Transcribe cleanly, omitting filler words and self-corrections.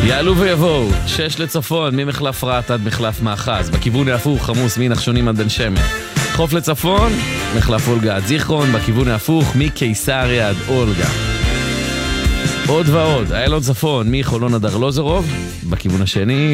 יעלו ויבואו, 6 לצפון, ממחלף רעת עד מחלף מאחז, בכיוון ההפוך, עמוס מנחשונים עד בן שמן. חוף לצפון, מחלף אולגה עד זיכרון, בכיוון ההפוך, מקיסריה עד אולגה. עוד ועוד, איילון צפון, מחולון עד ארלוזורוב, בכיוון השני,